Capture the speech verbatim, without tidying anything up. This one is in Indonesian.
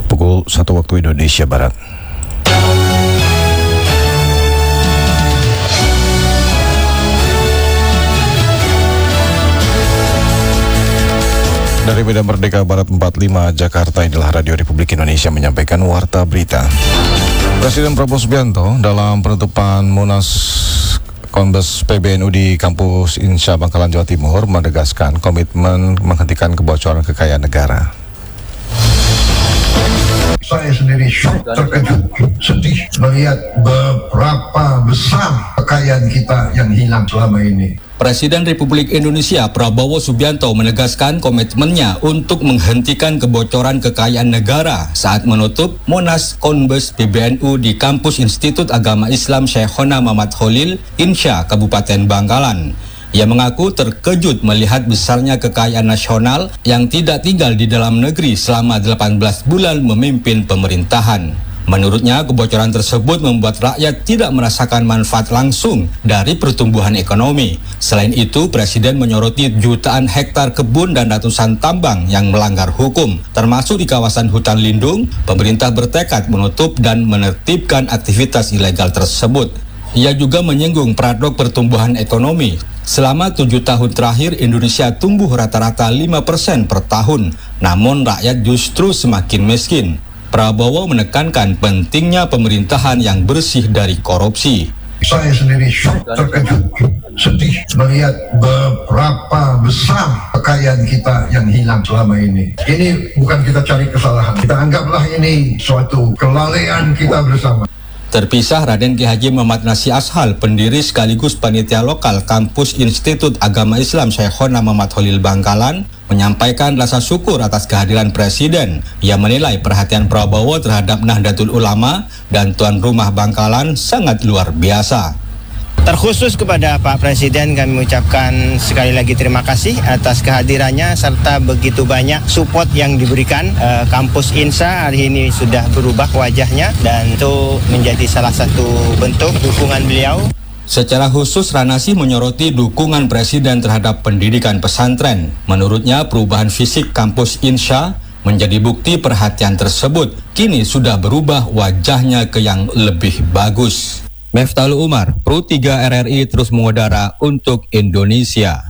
Pukul satu waktu Indonesia Barat. Dari Medan Merdeka Barat empat puluh lima Jakarta, inilah Radio Republik Indonesia menyampaikan warta berita. Presiden Prabowo Subianto dalam penutupan Munas Kombes P B N U di kampus Insya Bangkalan, Jawa Timur menegaskan komitmen menghentikan kebocoran kekayaan negara. Saya sendiri shock, terkejut, sedih melihat beberapa besar kekayaan kita yang hilang selama ini. Presiden Republik Indonesia Prabowo Subianto menegaskan komitmennya untuk menghentikan kebocoran kekayaan negara saat menutup Munas Kombes P B N U di kampus Institut Agama Islam Syekhona Muhammad Khalil, Insya, Kabupaten Bangkalan. Ia mengaku terkejut melihat besarnya kekayaan nasional yang tidak tinggal di dalam negeri selama delapan belas bulan memimpin pemerintahan. Menurutnya, kebocoran tersebut membuat rakyat tidak merasakan manfaat langsung dari pertumbuhan ekonomi. Selain itu, Presiden menyoroti jutaan hektar kebun dan ratusan tambang yang melanggar hukum. Termasuk di kawasan hutan lindung, pemerintah bertekad menutup dan menertibkan aktivitas ilegal tersebut. Ia juga menyinggung paradok pertumbuhan ekonomi. Selama tujuh tahun terakhir, Indonesia tumbuh rata-rata lima persen per tahun, namun rakyat justru semakin miskin. Prabowo menekankan pentingnya pemerintahan yang bersih dari korupsi. Saya sendiri shock, terkejut, sedih melihat beberapa besar kekayaan kita yang hilang selama ini. Ini bukan kita cari kesalahan, kita anggaplah ini suatu kelalaian kita bersama. Terpisah, Raden Ki Haji Muhammad Nasir Ashal, pendiri sekaligus panitia lokal kampus Institut Agama Islam Syekhona Muhammad Khalil Bangkalan, menyampaikan rasa syukur atas kehadiran Presiden. Ia menilai perhatian Prabowo terhadap Nahdlatul Ulama dan tuan rumah Bangkalan sangat luar biasa. Terkhusus kepada Pak Presiden, kami mengucapkan sekali lagi terima kasih atas kehadirannya serta begitu banyak support yang diberikan. E, kampus Insya hari ini sudah berubah wajahnya dan itu menjadi salah satu bentuk dukungan beliau. Secara khusus, Ranasi menyoroti dukungan Presiden terhadap pendidikan pesantren. Menurutnya, perubahan fisik kampus Insya menjadi bukti perhatian tersebut. Kini sudah berubah wajahnya ke yang lebih bagus. Meftaul Umar, Pro tiga R R I terus mengudara untuk Indonesia.